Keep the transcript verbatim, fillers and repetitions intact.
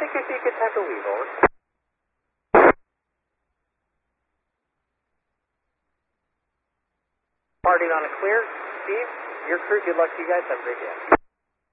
think it'd be a good time to leave, over. Party on a clear. Steve, your crew, good luck to you guys. Have a great day.